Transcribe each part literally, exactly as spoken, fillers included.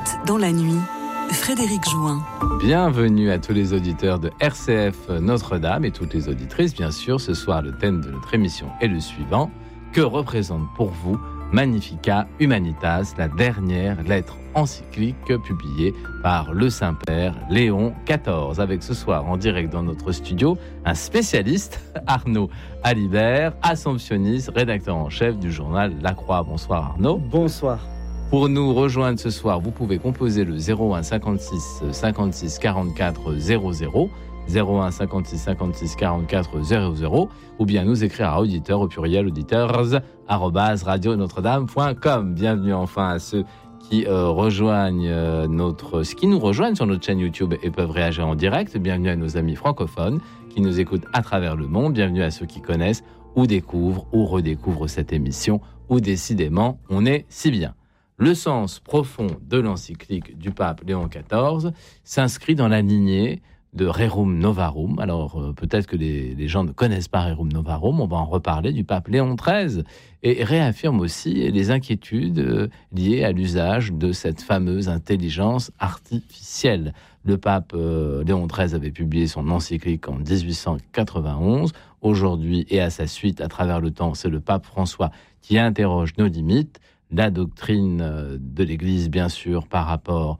Route dans la nuit, Frédéric Jouin. Bienvenue à tous les auditeurs de R C F Notre-Dame et toutes les auditrices, bien sûr. Ce soir, le thème de notre émission est le suivant. Que représente pour vous Magnificat Humanitas, la dernière lettre encyclique publiée par le Saint-Père Léon quatorze. Avec ce soir, en direct dans notre studio, un spécialiste, Arnaud Alibert, assomptionniste, rédacteur en chef du journal La Croix. Bonsoir Arnaud. Bonsoir. Pour nous rejoindre ce soir, vous pouvez composer le zéro un cinquante-six cinquante-six quarante-quatre zéro zéro, zéro un cinquante-six cinquante-six quarante-quatre zéro zéro, ou bien nous écrire à auditeur au pluriel auditeurs arobase radio notre-dame point com. Bienvenue enfin à ceux qui euh, rejoignent euh, notre, qui nous rejoignent sur notre chaîne YouTube et peuvent réagir en direct. Bienvenue à nos amis francophones qui nous écoutent à travers le monde. Bienvenue à ceux qui connaissent ou découvrent ou redécouvrent cette émission, où décidément on est si bien. Le sens profond de l'encyclique du pape Léon quatorze s'inscrit dans la lignée de Rerum Novarum. Alors euh, peut-être que les, les gens ne connaissent pas Rerum Novarum, on va en reparler, du pape Léon treize, et réaffirme aussi les inquiétudes euh, liées à l'usage de cette fameuse intelligence artificielle. Le pape euh, Léon treize avait publié son encyclique en dix-huit cent quatre-vingt-onze. Aujourd'hui et à sa suite, à travers le temps, c'est le pape François qui interroge nos limites, la doctrine de l'Église, bien sûr, par rapport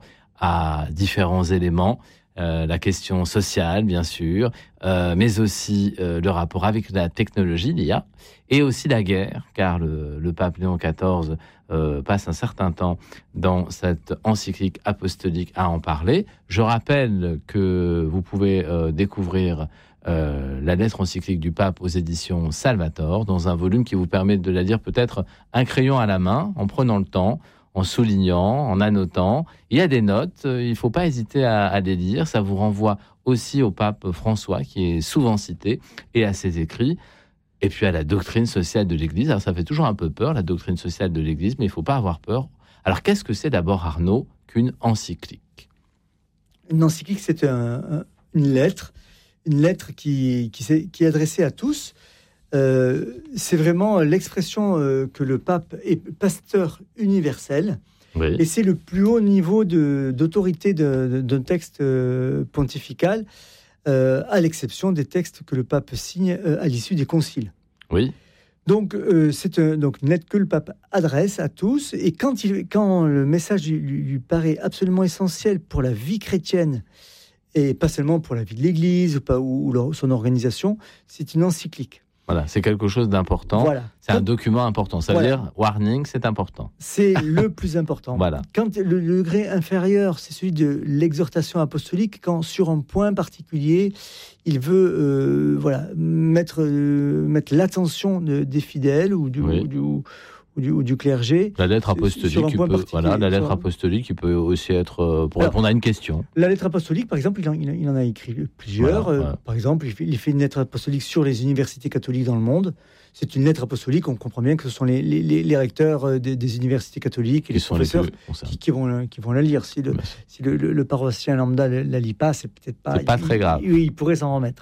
à différents éléments, euh, la question sociale, bien sûr, euh, mais aussi euh, le rapport avec la technologie, l'I A, et aussi la guerre, car le, le pape Léon quatorze euh, passe un certain temps dans cette encyclique apostolique à en parler. Je rappelle que vous pouvez euh, découvrir Euh, la lettre encyclique du pape aux éditions Salvator, dans un volume qui vous permet de la lire peut-être un crayon à la main, en prenant le temps, en soulignant, en annotant. Il y a des notes, il ne faut pas hésiter à, à les lire. Ça vous renvoie aussi au pape François, qui est souvent cité, et à ses écrits, et puis à la doctrine sociale de l'Église. Alors ça fait toujours un peu peur, la doctrine sociale de l'Église, mais il ne faut pas avoir peur. Alors qu'est-ce que c'est d'abord, Arnaud, qu'une encyclique ? Une encyclique, c'est un, une lettre Une lettre qui, qui, qui est adressée à tous. Euh, c'est vraiment l'expression euh, que le pape est pasteur universel. Oui. Et c'est le plus haut niveau de, d'autorité de, de, d'un texte euh, pontifical, euh, à l'exception des textes que le pape signe euh, à l'issue des conciles. Oui. Donc, euh, c'est un, donc une lettre que le pape adresse à tous. Et quand, il, quand le message lui, lui paraît absolument essentiel pour la vie chrétienne, et pas seulement pour la vie de l'Église ou, pas, ou, ou son organisation, c'est une encyclique. Voilà, c'est quelque chose d'important. Voilà. C'est quand, un document important. Ça veut voilà. dire, warning, c'est important. C'est le plus important. Voilà. Quand le degré inférieur, c'est celui de l'exhortation apostolique, quand sur un point particulier, il veut euh, voilà, mettre, euh, mettre l'attention de, des fidèles ou du... Oui. Ou du Ou du, ou du clergé. La lettre apostolique, qui peut, voilà, la lettre apostolique qui peut aussi être euh, pour Alors, répondre à une question. La lettre apostolique, par exemple, il en, il en a écrit plusieurs. Voilà, voilà. Euh, par exemple, il fait, il fait une lettre apostolique sur les universités catholiques dans le monde. C'est une lettre apostolique, on comprend bien que ce sont les, les, les recteurs des, des universités catholiques et qui les professeurs les qui, qui, vont, qui vont la lire. Si le, si le, le, le paroissien lambda ne la lit pas, c'est peut-être pas... C'est pas il, très grave. Il, il pourrait s'en remettre.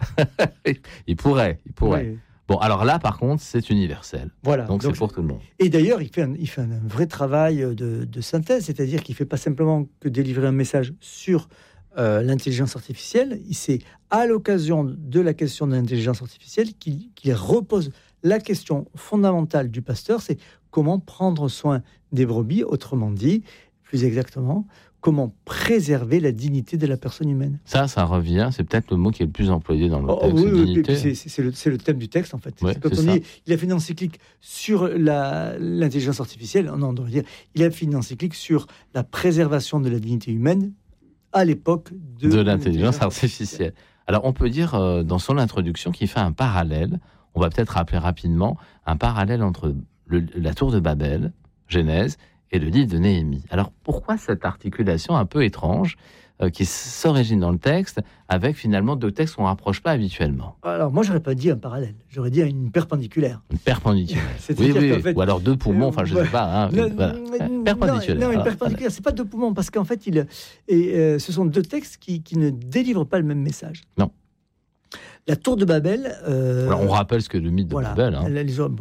il pourrait, il pourrait. Oui. Bon, alors là, par contre, c'est universel. Voilà. Donc, donc c'est pour tout le monde. Et d'ailleurs, il fait un, il fait un vrai travail de, de synthèse, c'est-à-dire qu'il ne fait pas simplement que délivrer un message sur euh, l'intelligence artificielle. C'est à l'occasion de la question de l'intelligence artificielle qu'il, qu'il repose la question fondamentale du pasteur, c'est comment prendre soin des brebis, autrement dit, plus exactement, comment préserver la dignité de la personne humaine. Ça, ça revient, c'est peut-être le mot qui est le plus employé dans le oh, texte. Oui, dignité. C'est, c'est, c'est, le, c'est le thème du texte, en fait. Ouais, quand on dit, il a fait une encyclique sur la, l'intelligence artificielle, non, on devrait dire, il a fait une encyclique sur la préservation de la dignité humaine à l'époque de, de l'intelligence artificielle. Alors, on peut dire, euh, dans son introduction, qu'il fait un parallèle, on va peut-être rappeler rapidement, un parallèle entre le, la tour de Babel, Genèse, et le livre de Néhémie. Alors, pourquoi cette articulation un peu étrange euh, qui s'origine dans le texte avec finalement deux textes qu'on ne rapproche pas habituellement? Alors, moi, je n'aurais pas dit un parallèle. J'aurais dit une perpendiculaire. Une perpendiculaire. oui, oui, oui. Fait, ou alors deux poumons, enfin, je ne sais pas. Hein, non, voilà. non, perpendiculaire. Non, une perpendiculaire, ce n'est pas deux poumons, parce qu'en fait, il, et, euh, ce sont deux textes qui, qui ne délivrent pas le même message. Non. La tour de Babel... Euh, Alors, on rappelle ce que le mythe de voilà, Babel. Hein. Les, bon,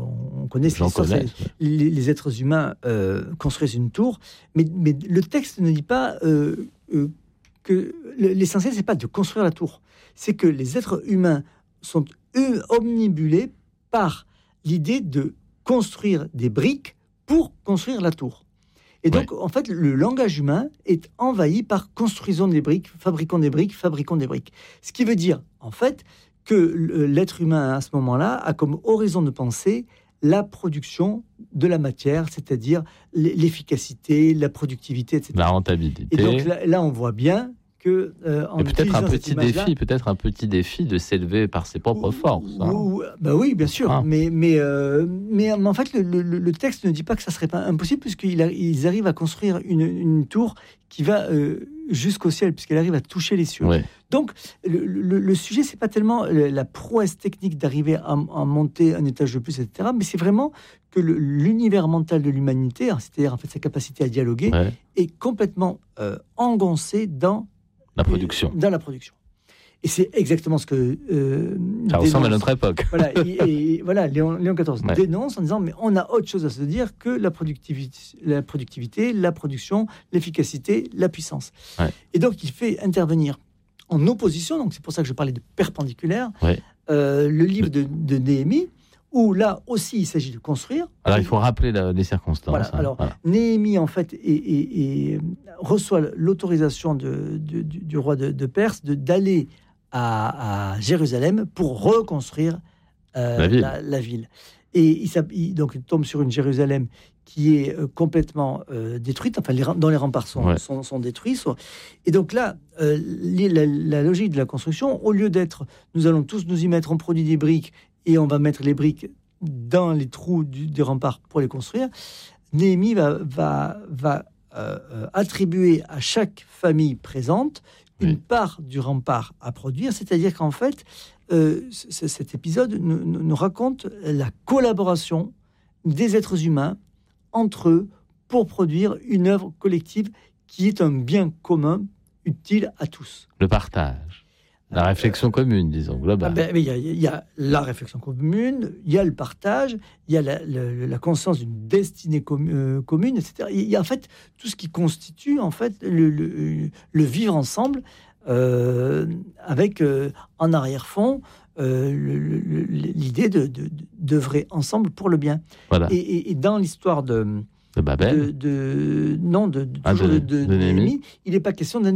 connaît J'en cette histoire, connais. c'est les, les êtres humains euh, construisent une tour, mais, mais le texte ne dit pas euh, euh, que l'essentiel, c'est pas de construire la tour, c'est que les êtres humains sont omnibulés par l'idée de construire des briques pour construire la tour. Et donc, ouais. en fait, le langage humain est envahi par construisons des briques, fabriquons des briques, fabriquons des briques. Ce qui veut dire, en fait, que l'être humain, à ce moment-là, a comme horizon de pensée la production de la matière, c'est-à-dire l'efficacité, la productivité, et cetera. La rentabilité. Et donc là, là on voit bien que euh, en et peut-être un petit défi, peut-être un petit défi de s'élever par ses propres ou, forces. Hein. Ou, bah oui, bien sûr. Hein. Mais mais, euh, mais mais en fait, le, le, le texte ne dit pas que ça serait pas impossible, puisqu'ils ils arrivent à construire une, une tour qui va euh, jusqu'au ciel, puisqu'elle arrive à toucher les cieux. Ouais. Donc le, le, le sujet, c'est pas tellement la prouesse technique d'arriver à, à monter un étage de plus, et cetera. Mais c'est vraiment que le, l'univers mental de l'humanité, c'est-à-dire en fait sa capacité à dialoguer, ouais. est complètement euh, engoncé dans la production. Dans la production. Et c'est exactement ce que... Euh, ça ressemble à notre époque. Voilà, et, et, voilà Léon, Léon quatorze ouais. dénonce en disant, mais on a autre chose à se dire que la productivité, la, productivité, la production, l'efficacité, la puissance. Ouais. Et donc, il fait intervenir en opposition, donc c'est pour ça que je parlais de perpendiculaire, ouais. euh, le livre de, de Néhémie, où là aussi il s'agit de construire. Alors il faut rappeler la, les circonstances. Voilà, hein, alors voilà. Néhémie en fait et, et, et reçoit l'autorisation de, de, du, du roi de, de Perse de, d'aller à, à Jérusalem pour reconstruire euh, la, ville. La, la ville. Et il, il, donc il tombe sur une Jérusalem qui est euh, complètement euh, détruite, enfin les, dont les remparts sont, ouais. sont, sont détruits. Sont... Et donc là, euh, la, la logique de la construction, au lieu d'être nous allons tous nous y mettre, on produit des briques, et on va mettre les briques dans les trous du, des remparts pour les construire, Néhémie va, va, va euh, attribuer à chaque famille présente une oui. part du rempart à produire, c'est-à-dire qu'en fait, euh, c- cet épisode nous, nous raconte la collaboration des êtres humains entre eux pour produire une œuvre collective qui est un bien commun utile à tous. Le partage. La réflexion euh, commune, disons, globale. Ah ben, il y, y a la réflexion commune, il y a le partage, il y a la, la, la conscience d'une destinée com- euh, commune, et cetera. Il y a en fait tout ce qui constitue en fait le, le, le vivre ensemble, euh, avec euh, en arrière-fond euh, le, le, l'idée de, de, d'œuvrer ensemble pour le bien. Voilà. Et, et, et dans l'histoire de de Babel, de, de non de, de, ah, de, de, de, de, de Néhémie, il n'est pas question d'un